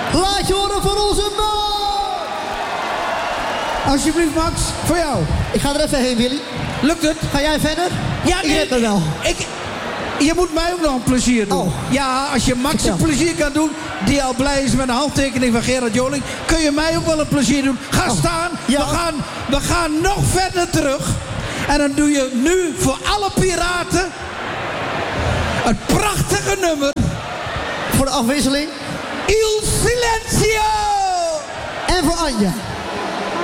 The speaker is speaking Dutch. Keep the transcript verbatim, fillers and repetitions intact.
Laat je horen voor onze man. Alsjeblieft, Max, voor jou. Ik ga er even heen, Willy. Lukt het? Ga jij verder? Ja, ik red me wel. Ik, je moet mij ook nog een plezier doen. Oh. Ja, als je Max Vertel. een plezier kan doen, die al blij is met een handtekening van Gerard Joling, kun je mij ook wel een plezier doen. Ga Oh. staan. Ja. We, gaan, we gaan nog verder terug. En dan doe je nu voor alle piraten het prachtige nummer. Voor de afwisseling. Il Silenzio! En voor Anja.